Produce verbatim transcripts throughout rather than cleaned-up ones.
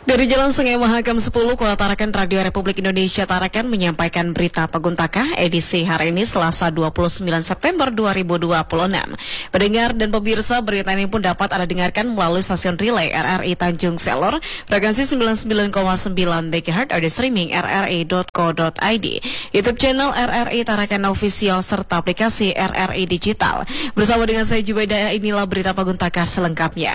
Dari Jalan Sungai Mahakam sepuluh, Kota Tarakan, Radio Republik Indonesia Tarakan menyampaikan berita Paguntaka edisi hari ini Selasa dua puluh sembilan September dua ribu dua puluh enam. Pendengar dan pemirsa, berita ini pun dapat Anda dengarkan melalui stasiun relay R R I Tanjung Selor, frekuensi sembilan puluh sembilan koma sembilan megahertz, audio streaming r r i dot co dot i d, YouTube channel R R I Tarakan Official, serta aplikasi R R I Digital. Bersama dengan saya Jubaida, inilah berita Paguntaka selengkapnya.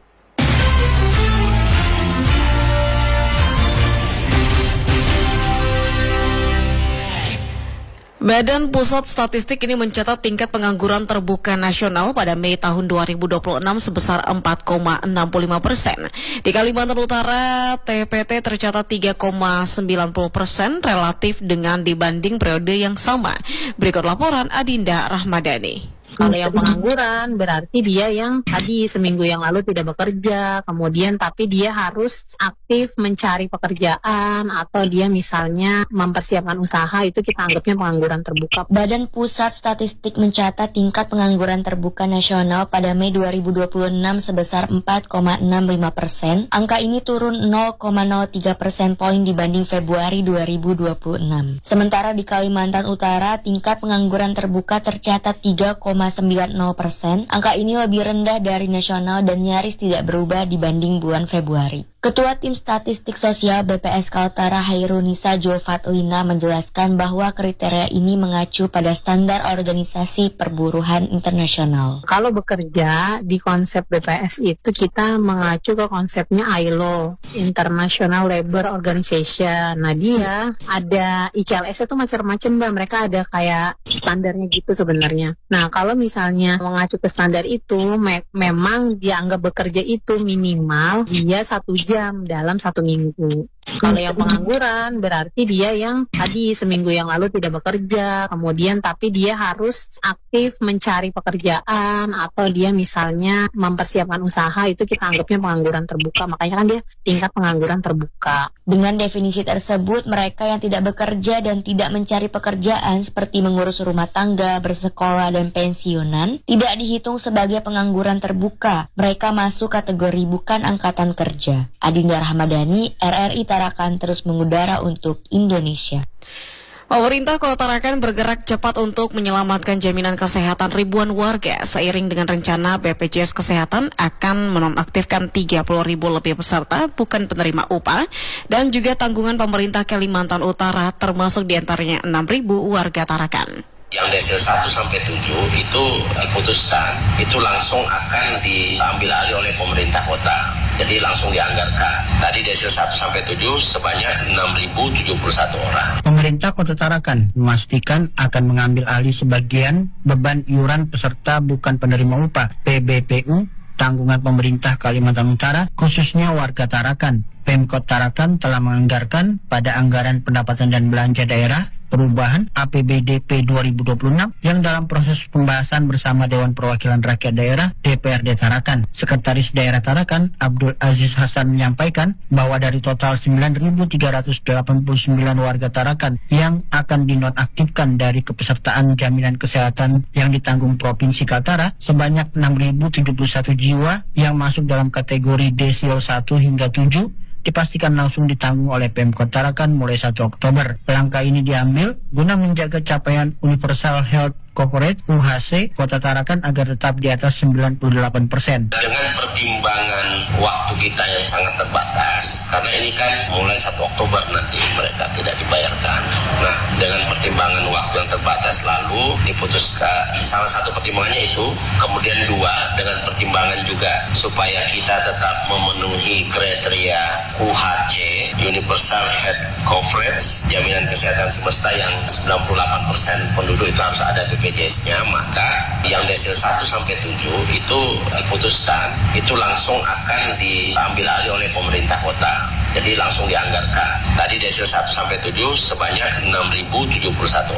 Badan Pusat Statistik ini mencatat tingkat pengangguran terbuka nasional pada Mei tahun dua ribu dua puluh enam sebesar empat koma enam lima persen. Di Kalimantan Utara, T P T tercatat tiga koma sembilan nol persen relatif dengan dibanding periode yang sama. Berikut laporan Adinda Rahmadani. Kalau yang pengangguran berarti dia yang tadi seminggu yang lalu tidak bekerja, kemudian tapi dia harus aktif mencari pekerjaan atau dia misalnya mempersiapkan usaha, itu kita anggapnya pengangguran terbuka. Badan Pusat Statistik mencatat tingkat pengangguran terbuka nasional pada Mei dua ribu dua puluh enam sebesar empat koma enam lima persen. Angka ini turun nol koma nol tiga persen poin dibanding Februari dua ribu dua puluh enam. Sementara di Kalimantan Utara, tingkat pengangguran terbuka tercatat tiga koma sembilan nol persen. Angka ini lebih rendah dari nasional dan nyaris tidak berubah dibanding bulan Februari. Ketua Tim Statistik Sosial B P S Kaltara Hairunisa Jofatlina menjelaskan bahwa kriteria ini mengacu pada standar Organisasi Perburuhan Internasional. Kalau bekerja di konsep B P S itu kita mengacu ke konsepnya I L O, International Labour Organization. Nah dia ada I C L S itu macam-macam, Mbak. Mereka ada kayak standarnya gitu sebenarnya. Nah kalau misalnya mengacu ke standar itu, me- memang dianggap bekerja itu minimal dia satu jam dalam satu minggu. Kalau yang pengangguran berarti dia yang tadi seminggu yang lalu tidak bekerja, kemudian tapi dia harus aktif mencari pekerjaan atau dia misalnya mempersiapkan usaha, itu kita anggapnya pengangguran terbuka. Makanya kan dia tingkat pengangguran terbuka. Dengan definisi tersebut, mereka yang tidak bekerja dan tidak mencari pekerjaan seperti mengurus rumah tangga, bersekolah, dan pensiunan tidak dihitung sebagai pengangguran terbuka. Mereka masuk kategori bukan angkatan kerja. Adinda Rahmadani, R R I Tarakan, terus mengudara untuk Indonesia. Pemerintah Kota Tarakan bergerak cepat untuk menyelamatkan jaminan kesehatan ribuan warga seiring dengan rencana B P J S Kesehatan akan menonaktifkan tiga puluh ribu lebih peserta bukan penerima upah dan juga tanggungan pemerintah Kalimantan Utara, termasuk diantaranya enam ribu warga Tarakan. Yang desil satu sampai tujuh itu diputuskan, itu langsung akan diambil alih oleh pemerintah kota. Jadi langsung dianggarkan. Tadi desil satu sampai tujuh sebanyak enam ribu tujuh puluh satu orang. Pemerintah Kota Tarakan memastikan akan mengambil alih sebagian beban iuran peserta bukan penerima upah P B P U tanggungan pemerintah Kalimantan Utara, khususnya warga Tarakan. Pemkot Tarakan telah menganggarkan pada anggaran pendapatan dan belanja daerah perubahan A P B D P dua ribu dua puluh enam yang dalam proses pembahasan bersama Dewan Perwakilan Rakyat Daerah D P R D Tarakan. Sekretaris Daerah Tarakan Abdul Aziz Hasan menyampaikan bahwa dari total sembilan ribu tiga ratus delapan puluh sembilan warga Tarakan yang akan dinonaktifkan dari kepesertaan jaminan kesehatan yang ditanggung Provinsi Kaltara, sebanyak enam ribu tujuh puluh satu jiwa yang masuk dalam kategori desil satu hingga tujuh dipastikan langsung ditanggung oleh Pemkot Tarakan mulai satu Oktober. Langkah ini diambil guna menjaga capaian Universal Health Coverage U H C Kota Tarakan agar tetap di atas sembilan puluh delapan persen. Dengan pertimbangan waktu kita yang sangat terbatas, karena ini kan mulai satu Oktober nanti mereka tidak dibayarkan. Nah, dengan pertimbangan waktu yang terbatas lalu diputuskan, salah satu pertimbangannya itu, kemudian dua, dengan pertimbangan juga supaya kita tetap memenuhi kriteria U H C Universal Health Coverage, jaminan kesehatan semesta yang sembilan puluh delapan persen penduduk itu harus ada B P J S-nya, maka yang desil satu sampai tujuh itu diputuskan, itu langsung akan diambil alih oleh pemerintah kota. Jadi langsung dianggarkan. Tadi desil satu sampai tujuh sebanyak enam ribu tujuh puluh satu orang.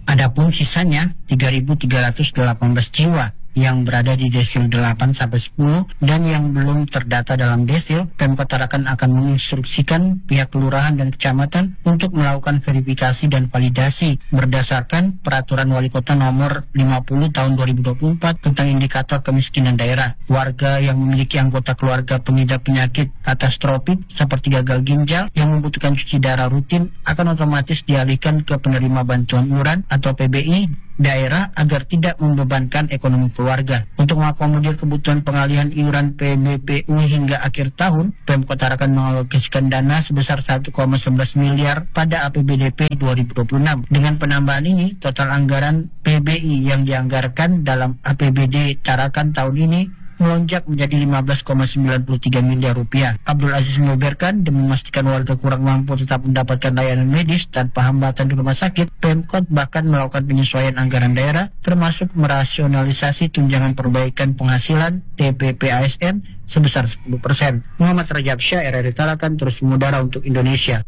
Adapun sisanya tiga ribu tiga ratus delapan belas jiwa yang berada di desil delapan sampai sepuluh dan yang belum terdata dalam desil, Pemkot Tarakan akan menginstruksikan pihak kelurahan dan kecamatan untuk melakukan verifikasi dan validasi berdasarkan Peraturan Wali Kota Nomor lima puluh Tahun dua ribu dua puluh empat tentang indikator kemiskinan daerah. Warga yang memiliki anggota keluarga pengidap penyakit katastropik seperti gagal ginjal yang membutuhkan cuci darah rutin akan otomatis dialihkan ke penerima bantuan iuran atau P B I daerah agar tidak membebankan ekonomi keluarga. Untuk mengakomodir kebutuhan pengalihan iuran P B P U hingga akhir tahun, Pemkot Tarakan mengalokasikan dana sebesar satu koma sebelas miliar pada A P B D P dua ribu dua puluh enam. Dengan penambahan ini, total anggaran P B I yang dianggarkan dalam A P B D Tarakan tahun ini melonjak menjadi lima belas koma sembilan tiga miliar rupiah. Abdul Aziz membeberkan demi memastikan warga kurang mampu tetap mendapatkan layanan medis tanpa hambatan di rumah sakit, Pemkot bahkan melakukan penyesuaian anggaran daerah termasuk merasionalisasi tunjangan perbaikan penghasilan T P P A S N sebesar sepuluh persen. Muhammad Rajab Syah, R R I Tarakan, terus mengudara untuk Indonesia.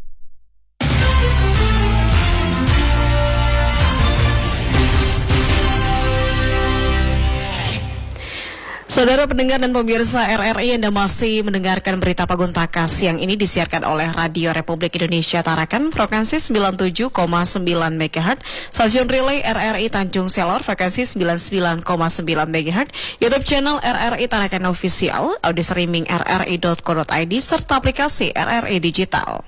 Saudara pendengar dan pemirsa R R I, Anda masih mendengarkan berita Paguntaka. Siang ini disiarkan oleh Radio Republik Indonesia Tarakan, frekuensi sembilan puluh tujuh koma sembilan megahertz, stasiun relay R R I Tanjung Selor, frekuensi sembilan puluh sembilan koma sembilan megahertz, YouTube channel R R I Tarakan Official, audio streaming r r i dot co dot i d, serta aplikasi R R I Digital.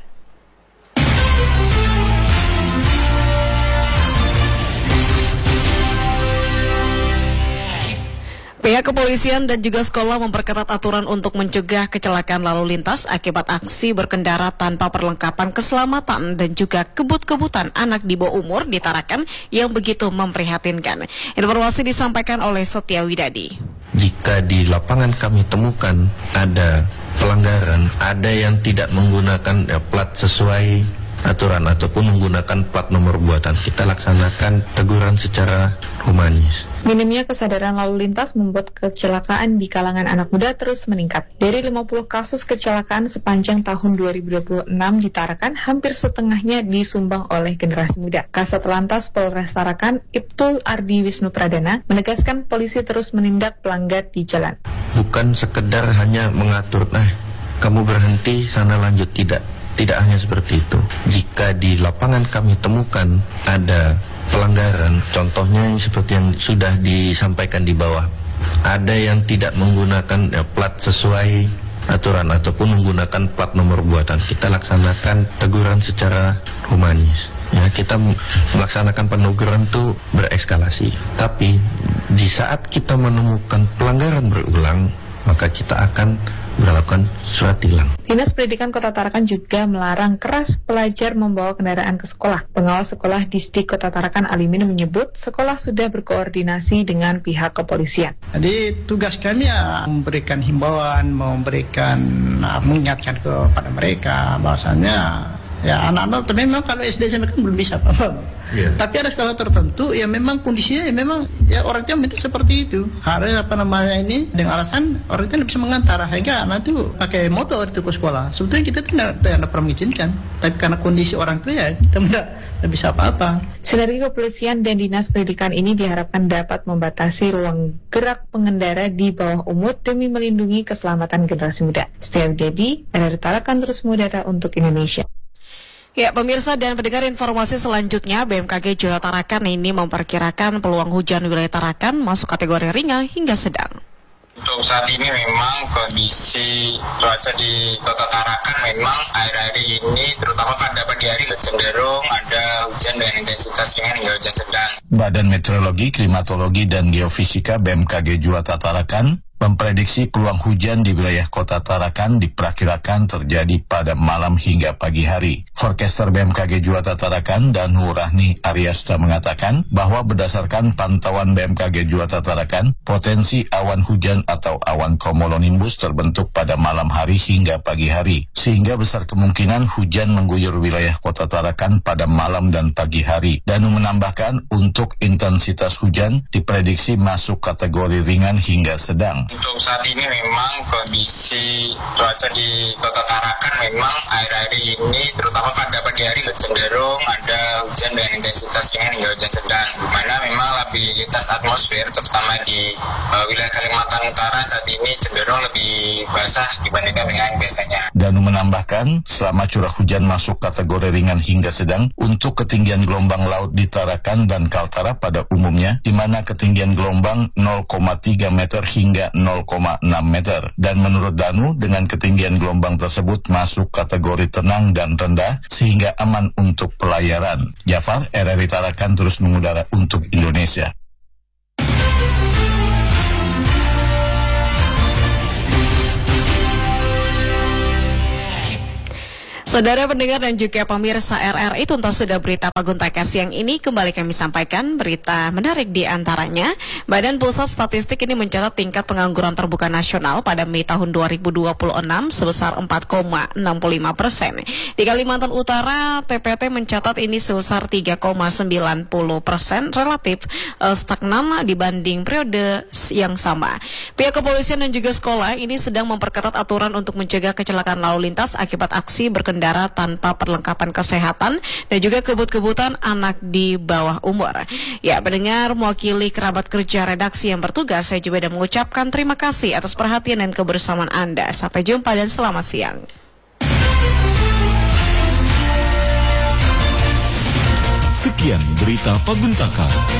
Pihak kepolisian dan juga sekolah memperketat aturan untuk mencegah kecelakaan lalu lintas akibat aksi berkendara tanpa perlengkapan keselamatan dan juga kebut-kebutan anak di bawah umur di Tarakan yang begitu memprihatinkan. Informasi disampaikan oleh Setia Widadi. Jika di lapangan kami temukan ada pelanggaran, ada yang tidak menggunakan ya, plat sesuai aturan ataupun menggunakan plat nomor buatan, kita laksanakan teguran secara humanis. Minimnya kesadaran lalu lintas membuat kecelakaan di kalangan anak muda terus meningkat. Dari lima puluh kasus kecelakaan sepanjang tahun dua ribu dua puluh enam di Tarakan, hampir setengahnya disumbang oleh generasi muda. Kasat Lantas Polres Tarakan, Ibtu Ardi Wisnu Pradana, menegaskan polisi terus menindak pelanggar di jalan. Bukan sekedar hanya mengatur, nah kamu berhenti, sana lanjut, tidak. Tidak hanya seperti itu. Jika di lapangan kami temukan ada pelanggaran, contohnya yang seperti yang sudah disampaikan di bawah, ada yang tidak menggunakan ya, plat sesuai aturan ataupun menggunakan plat nomor buatan, kita laksanakan teguran secara humanis. Ya, kita melaksanakan peneguran itu bereskalasi. Tapi di saat kita menemukan pelanggaran berulang, maka kita akan berlakukan surat tilang. Dinas Pendidikan Kota Tarakan juga melarang keras pelajar membawa kendaraan ke sekolah. Pengawas sekolah Disdik Kota Tarakan Alimin menyebut sekolah sudah berkoordinasi dengan pihak kepolisian. Jadi tugas kami ya memberikan himbauan, memberikan mengingatkan kepada mereka bahwasanya ya anak-anak memang kalau S D S M P kan belum bisa apa-apa. Yeah. Tapi ada sekolah tertentu ya memang kondisinya ya memang ya orang tua minta seperti itu. Harus apa namanya ini dengan alasan orang tua tidak bisa mengantar sehingga anak itu pakai motor itu ke sekolah. Sebetulnya kita tidak tidak pernah mengizinkan, tapi karena kondisi orang tua ya kita tidak tidak bisa apa-apa. Sinergi kepolisian dan dinas pendidikan ini diharapkan dapat membatasi ruang gerak pengendara di bawah umur demi melindungi keselamatan generasi muda. Setia Widadi, R R I Tarakan, terus mengudara untuk Indonesia. Ya, pemirsa dan pendengar, informasi selanjutnya, B M K G Jawa Tarakan ini memperkirakan peluang hujan wilayah Tarakan masuk kategori ringan hingga sedang. Untuk saat ini memang kondisi cuaca di Kota Tarakan memang akhir-akhir ini terutama pada pagi hari cenderung ada hujan dengan intensitas ringan hingga hujan sedang. Badan Meteorologi, Klimatologi, dan Geofisika B M K G Jawa Tarakan memprediksi peluang hujan di wilayah Kota Tarakan diperkirakan terjadi pada malam hingga pagi hari. Forecaster B M K G Jawa Tarakan dan Rahni Aryasta mengatakan bahwa berdasarkan pantauan B M K G Jawa Tarakan, potensi awan hujan atau awan cumulonimbus terbentuk pada malam hari hingga pagi hari, sehingga besar kemungkinan hujan mengguyur wilayah Kota Tarakan pada malam dan pagi hari. Danu menambahkan untuk intensitas hujan diprediksi masuk kategori ringan hingga sedang. Untuk saat ini memang kondisi cuaca di Kota Tarakan memang akhir-akhir ini terutama pada pagi hari cenderung ada hujan dengan intensitas ringan hingga hujan sedang, di mana memang labilitas atmosfer terutama di uh, wilayah Kalimantan Utara saat ini cenderung lebih basah dibandingkan dengan biasanya. Danu menambahkan, selama curah hujan masuk kategori ringan hingga sedang, untuk ketinggian gelombang laut di Tarakan dan Kaltara pada umumnya, di mana ketinggian gelombang nol koma tiga meter hingga nol koma enam meter. Dan menurut Danu, dengan ketinggian gelombang tersebut masuk kategori tenang dan rendah sehingga aman untuk pelayaran. Jafar, R R I Tarakan terus mengudara untuk Indonesia. Saudara pendengar dan juga pemirsa R R I, tuntas sudah berita Paguntaka siang ini. Kembali kami sampaikan berita menarik di antaranya. Badan Pusat Statistik ini mencatat tingkat pengangguran terbuka nasional pada Mei tahun dua ribu dua puluh enam sebesar empat koma enam puluh lima persen. Di Kalimantan Utara, T P T mencatat ini sebesar tiga koma sembilan puluh persen, relatif uh, stagnan dibanding periode yang sama. Pihak kepolisian dan juga sekolah ini sedang memperketat aturan untuk mencegah kecelakaan lalu lintas akibat aksi berkendara tanpa perlengkapan kesehatan dan juga kebut-kebutan anak di bawah umur. Ya, pendengar, mewakili kerabat kerja redaksi yang bertugas, saya juga dan mengucapkan terima kasih atas perhatian dan kebersamaan Anda. Sampai jumpa dan selamat siang. Sekian berita Paguntaka.